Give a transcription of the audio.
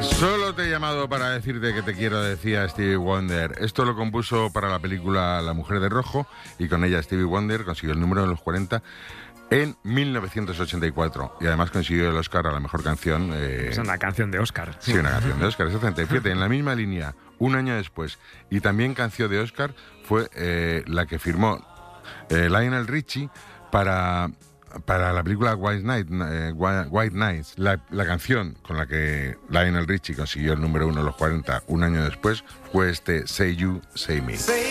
Solo te he llamado para decirte que te quiero, decía Stevie Wonder. Esto lo compuso para la película La Mujer de Rojo y con ella Stevie Wonder consiguió el número de los 40 en 1984 y además consiguió el Oscar a la mejor canción. Es una canción de Oscar. Sí, una canción de Oscar, exactamente. Fíjate, en la misma línea, un año después, y también canción de Oscar, fue la que firmó Lionel Richie para la película White Nights. La canción con la que Lionel Richie consiguió el número 1 de los 40 un año después fue este Say You, Say Me.